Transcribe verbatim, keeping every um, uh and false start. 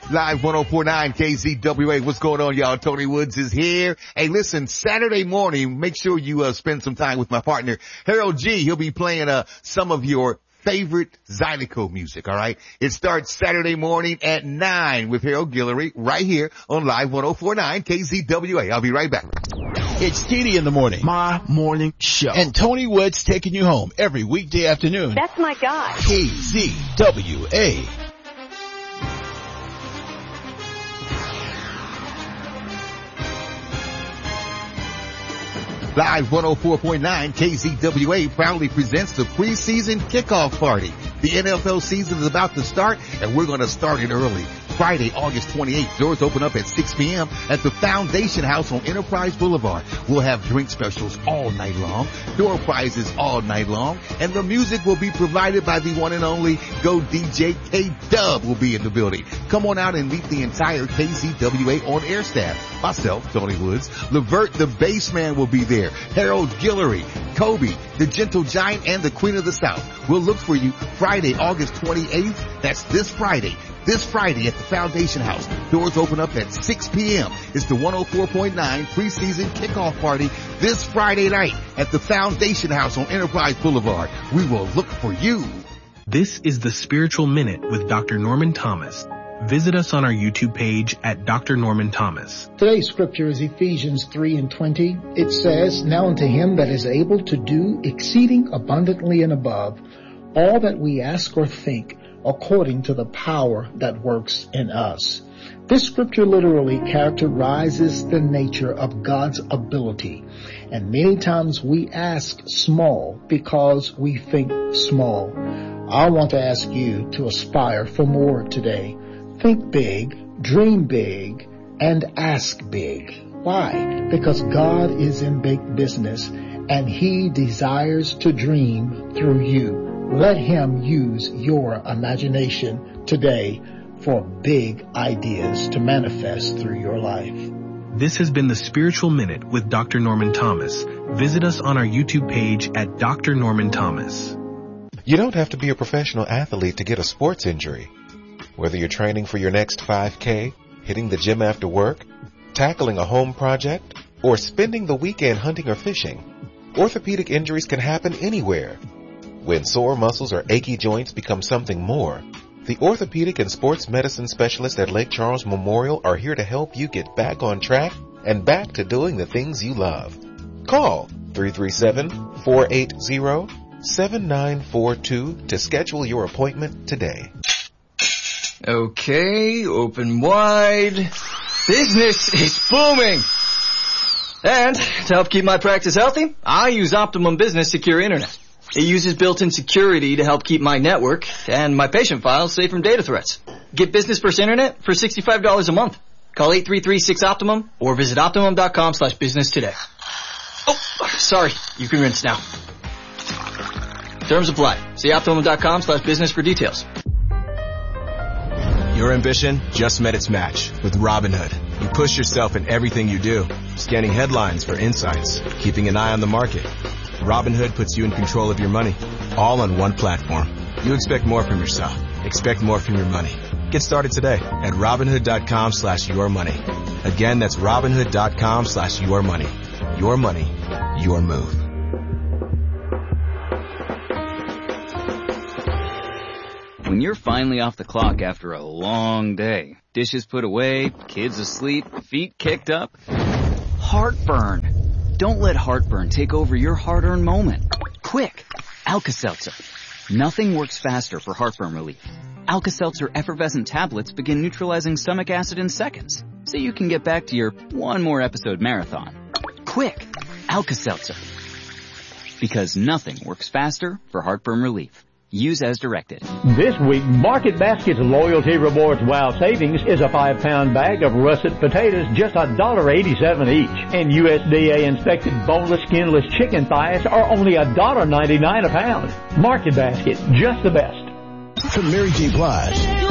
Live one oh four point nine K Z W A. What's going on, y'all? Tony Woods is here. Hey, listen, Saturday morning, make sure you uh, spend some time with my partner, Harold G. He'll be playing uh, some of your favorite Zydeco music, all right? It starts Saturday morning at nine with Harold Guillory right here on Live one oh four point nine K Z W A. I'll be right back. It's T D in the morning. My morning show. And Tony Woods taking you home every weekday afternoon. That's my guy. K Z W A. Live one oh four point nine K Z W A proudly presents the preseason kickoff party. The N F L season is about to start, and we're going to start it early. Friday, August twenty-eighth, doors open up at six p.m. at the Foundation House on Enterprise Boulevard. We'll have drink specials all night long, door prizes all night long, and the music will be provided by the one and only Go D J K-Dub will be in the building. Come on out and meet the entire K Z W A on-air staff. Myself, Tony Woods, Levert the Bassman will be there, Harold Guillory, Kobe, the Gentle Giant, and the Queen of the South. We'll look for you Friday, August twenty-eighth. That's this Friday. This Friday at the Foundation House. Doors open up at six p.m. It's the one oh four point nine preseason kickoff party this Friday night at the Foundation House on Enterprise Boulevard. We will look for you. This is the Spiritual Minute with Doctor Norman Thomas. Visit us on our YouTube page at Doctor Norman Thomas. Today's scripture is Ephesians three and twenty. It says, "Now unto him that is able to do exceeding abundantly and above all that we ask or think, according to the power that works in us." This scripture literally characterizes the nature of God's ability. And many times we ask small because we think small. I want to ask you to aspire for more today. Think big, dream big, and ask big. Why? Because God is in big business and he desires to dream through you. Let him use your imagination today for big ideas to manifest through your life. This has been the Spiritual Minute with Doctor Norman Thomas. Visit us on our YouTube page at Doctor Norman Thomas. You don't have to be a professional athlete to get a sports injury. Whether you're training for your next five K, hitting the gym after work, tackling a home project, or spending the weekend hunting or fishing, orthopedic injuries can happen anywhere. When sore muscles or achy joints become something more, the orthopedic and sports medicine specialists at Lake Charles Memorial are here to help you get back on track and back to doing the things you love. Call three three seven, four eight zero, seven nine four two to schedule your appointment today. Okay, open wide. Business is booming. And to help keep my practice healthy, I use Optimum Business Secure Internet. It uses built-in security to help keep my network and my patient files safe from data threats. Get Business First Internet for sixty-five dollars a month. Call eight three three, six, Optimum or visit optimum.com slash business today. Oh, sorry. You can rinse now. Terms apply. See optimum.com slash business for details. Your ambition just met its match with Robinhood. You push yourself in everything you do, scanning headlines for insights, keeping an eye on the market. Robinhood puts you in control of your money, all on one platform. You expect more from yourself. Expect more from your money. Get started today at Robinhood.com slash your money. Again, that's Robinhood.com slash your money. Your money, your move. When you're finally off the clock after a long day, dishes put away, kids asleep, feet kicked up, heartburn. Don't let heartburn take over your hard-earned moment. Quick, Alka-Seltzer. Nothing works faster for heartburn relief. Alka-Seltzer effervescent tablets begin neutralizing stomach acid in seconds, so you can get back to your one more episode marathon. Quick, Alka-Seltzer. Because nothing works faster for heartburn relief. Use as directed. This week, Market Basket's Loyalty Rewards Wow Savings is a five-pound bag of russet potatoes, just one dollar eighty-seven each. And U S D A-inspected boneless, skinless chicken thighs are only one dollar ninety-nine a pound. Market Basket, just the best. From Mary J. Blige.